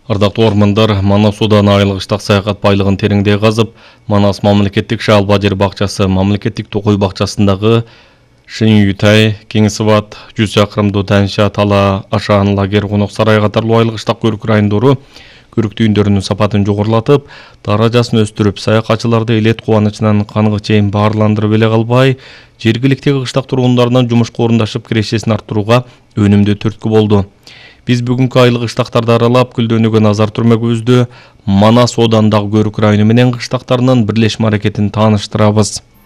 Ардактуу ормандар, Манас Судан айылык ыштак саякат байлыгын тереңдей казып, Манас мамлекеттик шалба жер бакчасы, мамлекеттик токой бакчасындагы Шин-Ютай, Кеңсибат, 100 чакырымдуу Танша, Тала, Ашан, Лагер, Конок сарай катарлуу айылык ыштак көрүк райондору көрүк түйүндөрүнүн сапатын жогорулатып, даражасын өстүрүп, саякатчыларды элет кубанычынан каныгы чейин баарландырып эле калбай, жергиликтеги кыштак тургундарынан жумушка орундашып кирешесин арттырууга өнүмдүү түрткү болду. Биз бүгүнкү айылык ыштактарды аралап, Күлдөөнүгө назар түрмөгүбүздө Манас Оодандагы көрүк району менен кыштактарынын бирлешме аракетин тааныштырабыз.